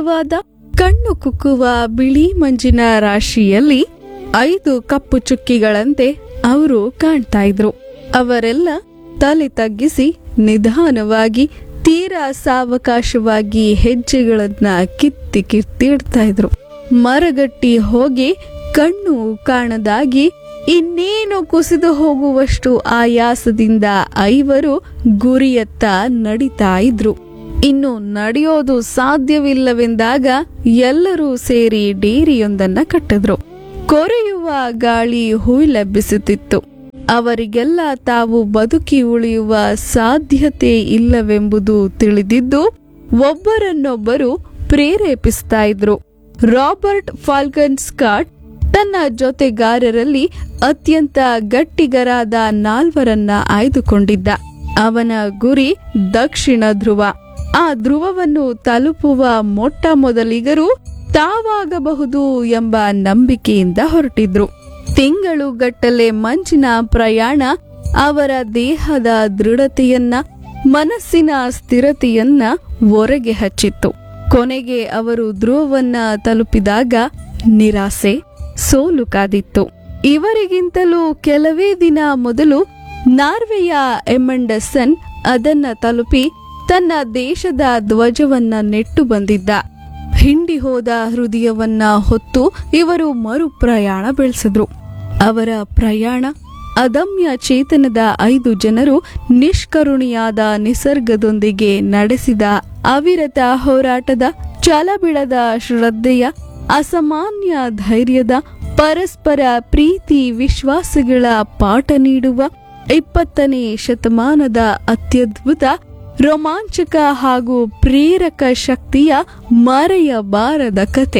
ದಟ್ಟವಾದ ಕಣ್ಣು ಕುಕ್ಕುವ ಬಿಳಿ ಮಂಜಿನ ರಾಶಿಯಲ್ಲಿ 5 ಕಪ್ಪು ಚುಕ್ಕಿಗಳಂತೆ ಅವರು ಕಾಣ್ತಾ ಇದ್ರು. ಅವರೆಲ್ಲ ತಲೆ ತಗ್ಗಿಸಿ ನಿಧಾನವಾಗಿ ತೀರಾ ಸಾವಕಾಶವಾಗಿ ಹೆಜ್ಜೆಗಳನ್ನ ಕಿತ್ತಿ ಇಡ್ತಾ ಇದ್ರು. ಮರಗಟ್ಟಿ ಹೋಗಿ ಕಣ್ಣು ಕಾಣದಾಗಿ ಇನ್ನೇನು ಕುಸಿದು ಹೋಗುವಷ್ಟು ಆಯಾಸದಿಂದ 5 ಗುರಿಯತ್ತ ನಡಿತಾ ಇದ್ರು. ಇನ್ನು ನಡೆಯೋದು ಸಾಧ್ಯವಿಲ್ಲವೆಂದಾಗ ಎಲ್ಲರೂ ಸೇರಿ ಡೇರಿಯೊಂದನ್ನ ಕಟ್ಟಿದ್ರು. ಕೊರೆಯುವ ಗಾಳಿ ಹುಯಿಲೆಬ್ಬಿಸುತ್ತಿತ್ತು. ಅವರಿಗೆಲ್ಲ ತಾವು ಬದುಕಿ ಉಳಿಯುವ ಸಾಧ್ಯತೆ ಇಲ್ಲವೆಂಬುದು ತಿಳಿದಿದ್ದು ಒಬ್ಬರನ್ನೊಬ್ಬರು ಪ್ರೇರೇಪಿಸ್ತಾ ಇದ್ರು. ರಾಬರ್ಟ್ ಫಾಲ್ಕನ್ ಸ್ಕಾಟ್ ತನ್ನ ಜೊತೆಗಾರರಲ್ಲಿ ಅತ್ಯಂತ ಗಟ್ಟಿಗರಾದ 4 ಆಯ್ದುಕೊಂಡಿದ್ದ. ಅವನ ಗುರಿ ದಕ್ಷಿಣ ಧ್ರುವ. ಆ ಧ್ರುವವನ್ನು ತಲುಪುವ ಮೊಟ್ಟ ಮೊದಲಿಗರು ತಾವಾಗಬಹುದು ಎಂಬ ನಂಬಿಕೆಯಿಂದ ಹೊರಟಿದ್ರು. ತಿಂಗಳುಗಟ್ಟಲೆ ಮಂಜಿನ ಪ್ರಯಾಣ ಅವರ ದೇಹದ ದೃಢತೆಯನ್ನ, ಮನಸ್ಸಿನ ಸ್ಥಿರತೆಯನ್ನ ಹೊರಗೆ ಹಚ್ಚಿತ್ತು. ಕೊನೆಗೆ ಅವರು ಧ್ರುವವನ್ನ ತಲುಪಿದಾಗ ನಿರಾಸೆ, ಸೋಲು ಕಾದಿತ್ತು. ಇವರಿಗಿಂತಲೂ ಕೆಲವೇ ದಿನ ಮೊದಲು ನಾರ್ವೆಯ ಎಮಂಡಸನ್ ಅದನ್ನ ತಲುಪಿ ತನ್ನ ದೇಶದ ಧ್ವಜವನ್ನ ನೆಟ್ಟು ಬಂದಿದ್ದ. ಹಿಂಡಿ ಹೋದ ಹೃದಯವನ್ನ ಹೊತ್ತು ಇವರು ಮರು ಪ್ರಯಾಣ ಬೆಳೆಸಿದ್ರು. ಅವರ ಪ್ರಯಾಣ ಅದಮ್ಯ ಚೇತನದ 5 ಜನರು ನಿಷ್ಕರುಣಿಯಾದ ನಿಸರ್ಗದೊಂದಿಗೆ ನಡೆಸಿದ ಅವಿರತ ಹೋರಾಟದ, ಛಲಬಿಡದ ಶ್ರದ್ಧೆಯ, ಅಸಾಮಾನ್ಯ ಧೈರ್ಯದ, ಪರಸ್ಪರ ಪ್ರೀತಿ ವಿಶ್ವಾಸಗಳ ಪಾಠ ನೀಡುವ 20ನೇ ಶತಮಾನದ ಅತ್ಯದ್ಭುತ, ರೋಮಾಂಚಕ ಹಾಗೂ ಪ್ರೇರಕ ಶಕ್ತಿಯ ಮರೆಯಬಾರದ ಕತೆ.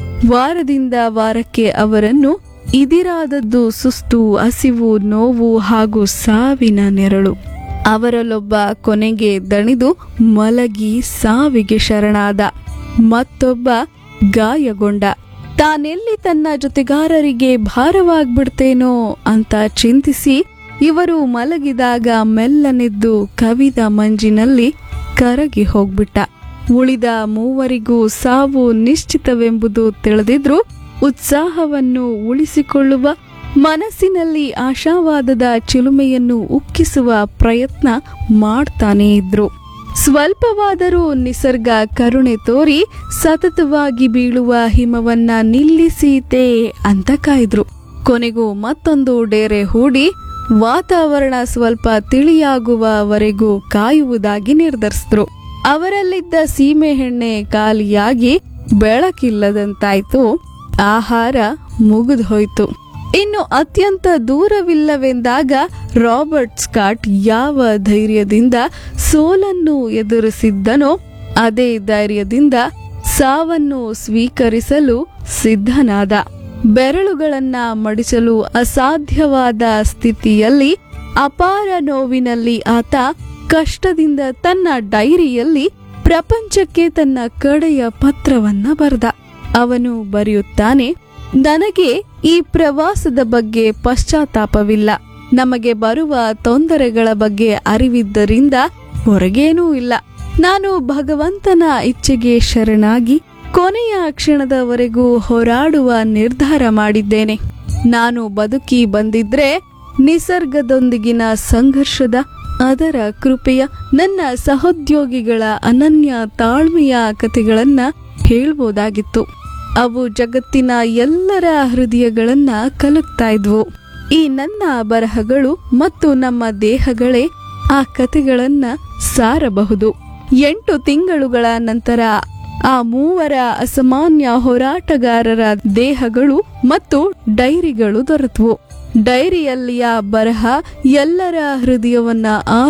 ವಾರದಿಂದ ವಾರಕ್ಕೆ ಅವರನ್ನು ಇದಿರಾದದ್ದು ಸುಸ್ತು, ಹಸಿವು, ನೋವು ಹಾಗೂ ಸಾವಿನ ನೆರಳು. ಅವರಲ್ಲೊಬ್ಬ ಕೊನೆಗೆ ದಣಿದು ಮಲಗಿ ಸಾವಿಗೆ ಶರಣಾದ. ಮತ್ತೊಬ್ಬ ಗಾಯಗೊಂಡ. ತಾನೆಲ್ಲಿ ತನ್ನ ಜೊತೆಗಾರರಿಗೆ ಭಾರವಾಗ್ಬಿಡ್ತೇನೋ ಅಂತ ಚಿಂತಿಸಿ ಇವರು ಮಲಗಿದಾಗ ಮೆಲ್ಲನೆದ್ದು ಕವಿದ ಮಂಜಿನಲ್ಲಿ ಕರಗಿ ಹೋಗ್ಬಿಟ್ಟ. ಉಳಿದ 3 ಸಾವು ನಿಶ್ಚಿತವೆಂಬುದು ತಿಳಿದಿದ್ರು ಉತ್ಸಾಹವನ್ನು ಉಳಿಸಿಕೊಳ್ಳುವ, ಮನಸ್ಸಿನಲ್ಲಿ ಆಶಾವಾದದ ಚಿಲುಮೆಯನ್ನು ಉಕ್ಕಿಸುವ ಪ್ರಯತ್ನ ಮಾಡ್ತಾನೇ ಇದ್ರು. ಸ್ವಲ್ಪವಾದರೂ ನಿಸರ್ಗ ಕರುಣೆ ತೋರಿ ಸತತವಾಗಿ ಬೀಳುವ ಹಿಮವನ್ನ ನಿಲ್ಲಿಸೀತೆ ಅಂತ ಕಾಯ್ದ್ರು. ಕೊನೆಗೂ ಮತ್ತೊಂದು ಡೇರೆ ಹೂಡಿ ವಾತಾವರಣ ಸ್ವಲ್ಪ ತಿಳಿಯಾಗುವವರೆಗೂ ಕಾಯುವುದಾಗಿ ನಿರ್ಧರಿಸಿದ್ರು. ಅವರಲ್ಲಿದ್ದ ಸೀಮೆಎಣ್ಣೆ ಖಾಲಿಯಾಗಿ ಬೆಳಕಿಲ್ಲದಂತಾಯ್ತು. ಆಹಾರ ಮುಗಿದು ಹೋಯ್ತು. ಇನ್ನು ಅತ್ಯಂತ ದೂರವಿಲ್ಲವೆಂದಾಗ ರಾಬರ್ಟ್ ಸ್ಕಾಟ್ ಯಾವ ಧೈರ್ಯದಿಂದ ಸೋಲನ್ನು ಎದುರಿಸಿದ್ದನೋ ಅದೇ ಧೈರ್ಯದಿಂದ ಸಾವನ್ನು ಸ್ವೀಕರಿಸಲು ಸಿದ್ಧನಾದ. ಬೆರಳುಗಳನ್ನ ಮಡಿಸಲು ಅಸಾಧ್ಯವಾದ ಸ್ಥಿತಿಯಲ್ಲಿ, ಅಪಾರ ನೋವಿನಲ್ಲಿ ಆತ ಕಷ್ಟದಿಂದ ತನ್ನ ಡೈರಿಯಲ್ಲಿ ಪ್ರಪಂಚಕ್ಕೆ ತನ್ನ ಕಡೆಯ ಪತ್ರವನ್ನ ಬರೆದ. ಅವನು ಬರೆಯುತ್ತಾನೆ, ನನಗೆ ಈ ಪ್ರವಾಸದ ಬಗ್ಗೆ ಪಶ್ಚಾತ್ತಾಪವಿಲ್ಲ. ನಮಗೆ ಬರುವ ತೊಂದರೆಗಳ ಬಗ್ಗೆ ಅರಿವಿದ್ದರಿಂದ ಹೊರಗೇನೂ ಇಲ್ಲ. ನಾನು ಭಗವಂತನ ಇಚ್ಛೆಗೆ ಶರಣಾಗಿ ಕೊನೆಯ ಕ್ಷಣದವರೆಗೂ ಹೋರಾಡುವ ನಿರ್ಧಾರ ಮಾಡಿದ್ದೇನೆ. ನಾನು ಬದುಕಿ ಬಂದಿದ್ರೆ ನಿಸರ್ಗದೊಂದಿಗಿನ ಸಂಘರ್ಷದ, ಅದರ ಕೃಪೆಯ, ನನ್ನ ಸಹೋದ್ಯೋಗಿಗಳ ಅನನ್ಯ ತಾಳ್ಮೆಯ ಕಥೆಗಳನ್ನ ಹೇಳ್ಬೋದಾಗಿತ್ತು. ಅವು ಜಗತ್ತಿನ ಎಲ್ಲರ ಹೃದಯಗಳನ್ನ ಕಲಕ್ತಾ ಇದ್ವು. ಈ ನನ್ನ ಬರಹಗಳು ಮತ್ತು ನಮ್ಮ ದೇಹಗಳೇ ಆ ಕಥೆಗಳನ್ನ ಸಾರಬಹುದು. 8 ತಿಂಗಳುಗಳ ನಂತರ ಆ 3 ಅಸಾಮಾನ್ಯ ಹೋರಾಟಗಾರರ ದೇಹಗಳು ಮತ್ತು ಡೈರಿಗಳು ದೊರೆತವು. ಡೈರಿಯಲ್ಲಿಯ ಬರಹ ಎಲ್ಲರ ಹೃದಯವನ್ನ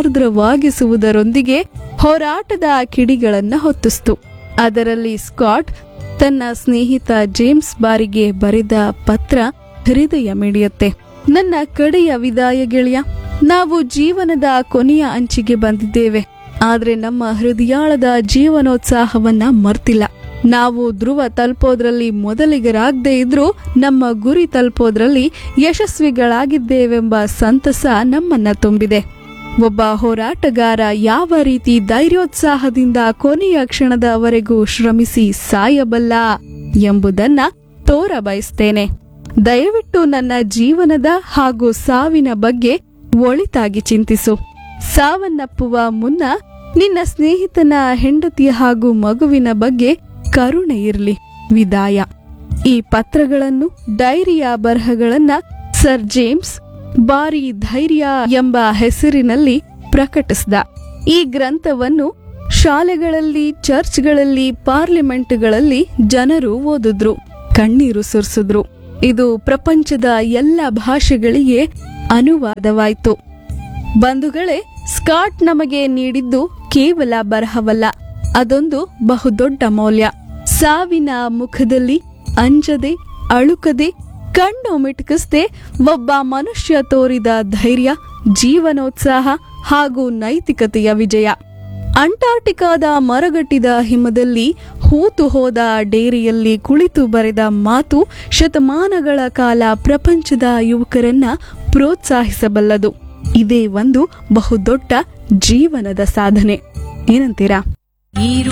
ಆರ್ದ್ರವಾಗಿಸುವುದರೊಂದಿಗೆ ಹೋರಾಟದ ಕಿಡಿಗಳನ್ನ ಹೊತ್ತಿಸ್ತು. ಅದರಲ್ಲಿ ಸ್ಕಾಟ್ ತನ್ನ ಸ್ನೇಹಿತ ಜೇಮ್ಸ್ ಬಾರಿಗೆ ಬರೆದ ಪತ್ರ ಹೃದಯ ಮಿಡಿಯುತ್ತೆ. ನನ್ನ ಕಡೆಯ ವಿದಾಯ ಗೆಳೆಯ, ನಾವು ಜೀವನದ ಕೊನೆಯ ಅಂಚಿಗೆ ಬಂದಿದ್ದೇವೆ. ಆದ್ರೆ ನಮ್ಮ ಹೃದಯಾಳದ ಜೀವನೋತ್ಸಾಹವನ್ನ ಮರ್ತಿಲ್ಲ. ನಾವು ಧ್ರುವ ತಲುಪೋದ್ರಲ್ಲಿ ಮೊದಲಿಗರಾಗದೇ ಇದ್ರೂ ನಮ್ಮ ಗುರಿ ತಲುಪೋದ್ರಲ್ಲಿ ಯಶಸ್ವಿಗಳಾಗಿದ್ದೇವೆಂಬ ಸಂತಸ ನಮ್ಮನ್ನ ತುಂಬಿದೆ. ಒಬ್ಬ ಹೋರಾಟಗಾರ ಯಾವ ರೀತಿ ಧೈರ್ಯೋತ್ಸಾಹದಿಂದ ಕೊನೆಯ ಕ್ಷಣದವರೆಗೂ ಶ್ರಮಿಸಿ ಸಾಯಬಲ್ಲ ಎಂಬುದನ್ನ ತೋರಬಯಸ್ತೇನೆ. ದಯವಿಟ್ಟು ನನ್ನ ಜೀವನದ ಹಾಗೂ ಸಾವಿನ ಬಗ್ಗೆ ಒಳಿತಾಗಿ ಚಿಂತಿಸು. ಸಾವನ್ನಪ್ಪುವ ಮುನ್ನ ನಿನ್ನ ಸ್ನೇಹಿತನ ಹೆಂಡತಿ ಹಾಗೂ ಮಗುವಿನ ಬಗ್ಗೆ ಕರುಣೆ ಇರಲಿ. ವಿದಾಯ. ಈ ಪತ್ರಗಳನ್ನು, ಡೈರಿಯ ಬರಹಗಳನ್ನ ಸರ್ ಜೇಮ್ಸ್ ಬಾರಿ ಧೈರ್ಯ ಎಂಬ ಹೆಸರಿನಲ್ಲಿ ಪ್ರಕಟಿಸಿದ. ಈ ಗ್ರಂಥವನ್ನು ಶಾಲೆಗಳಲ್ಲಿ, ಚರ್ಚ್ಗಳಲ್ಲಿ, ಪಾರ್ಲಿಮೆಂಟ್ಗಳಲ್ಲಿ ಜನರು ಓದಿದ್ರು, ಕಣ್ಣೀರು ಸುರಿಸಿದ್ರು. ಇದು ಪ್ರಪಂಚದ ಎಲ್ಲ ಭಾಷೆಗಳಿಗೆ ಅನುವಾದವಾಯಿತು. ಬಂಧುಗಳೇ, ಸ್ಕಾಟ್ ನಮಗೆ ನೀಡಿದ್ದು ಕೇವಲ ಬರಹವಲ್ಲ, ಅದೊಂದು ಬಹುದೊಡ್ಡ ಮೌಲ್ಯ. ಸಾವಿನ ಮುಖದಲ್ಲಿ ಅಂಜದೆ, ಅಳುಕದೆ, ಕಣ್ಣು ಮಿಟುಕಿಸದೆ ಒಬ್ಬ ಮನುಷ್ಯ ತೋರಿದ ಧೈರ್ಯ, ಜೀವನೋತ್ಸಾಹ ಹಾಗೂ ನೈತಿಕತೆಯ ವಿಜಯ. ಅಂಟಾರ್ಟಿಕಾದ ಮರಗಟ್ಟಿದ ಹಿಮದಲ್ಲಿ ಹೂತು ಹೋದ ಡೇರಿಯಲ್ಲಿ ಕುಳಿತು ಬರೆದ ಮಾತು ಶತಮಾನಗಳ ಕಾಲ ಪ್ರಪಂಚದ ಯುವಕರನ್ನ ಪ್ರೋತ್ಸಾಹಿಸಬಲ್ಲದು. ಇದೇ ಒಂದು ಬಹುದೊಡ್ಡ ಜೀವನದ ಸಾಧನೆ. ಏನಂತೀರಾ?